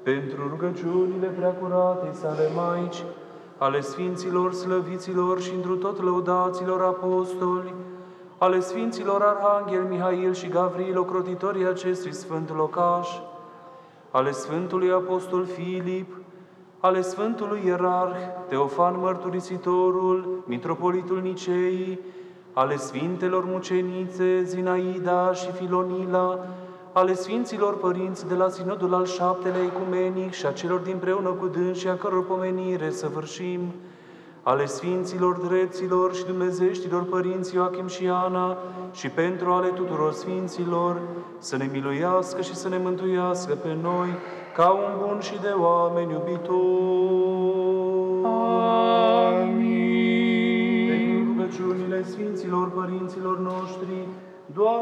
pentru rugăciunile preacuratei sale Maici, ale Sfinților slăviților și întru tot lăudaților apostoli, ale Sfinților Arhanghel Mihail și Gavril, ocrotitorii acestui sfânt locaș, ale Sfântului Apostol Filip, ale Sfântului Ierarh Teofan Mărturisitorul, Mitropolitul Niceii, ale Sfintelor Mucenițe Zinaida și Filonila, ale Sfinților Părinți de la Sinodul al VII-lea Ecumenic și a celor dinpreună cu dânsii a căror pomenire săvârșim, ale Sfinților Drepților și Dumnezeștilor Părinți Ioachim și Ana și pentru ale tuturor Sfinților, să ne miluiască și să ne mântuiască pe noi, ca un bun și de oameni iubitor. Amin. Pentru rugăciunile Sfinților Părinților noștri, Doamne,